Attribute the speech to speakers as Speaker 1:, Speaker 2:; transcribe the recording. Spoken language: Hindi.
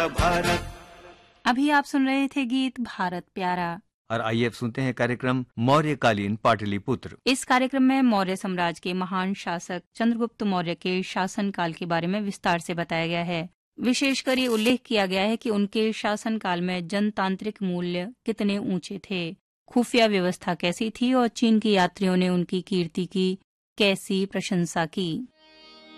Speaker 1: मेरा भारत।
Speaker 2: अभी आप सुन रहे थे गीत भारत प्यारा।
Speaker 3: और आइए अब सुनते हैं कार्यक्रम मौर्यकालीन पाटलिपुत्र।
Speaker 2: इस कार्यक्रम में मौर्य साम्राज्य के महान शासक चंद्रगुप्त मौर्य के शासनकाल के बारे में विस्तार से बताया गया है। विशेषकर ये उल्लेख किया गया है कि उनके शासनकाल में जनतांत्रिक मूल्य कितने ऊंचे थे, खुफिया व्यवस्था कैसी थी और चीन के यात्रियों ने उनकी कीर्ति की कैसी प्रशंसा की।